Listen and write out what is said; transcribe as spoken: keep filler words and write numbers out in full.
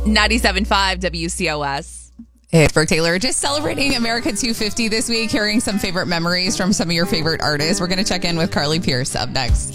ninety-seven point five W C O S. Hey, Brooke Taylor, just celebrating America two fifty this week, hearing some favorite memories from some of your favorite artists. We're going to check in with Carly Pierce up next.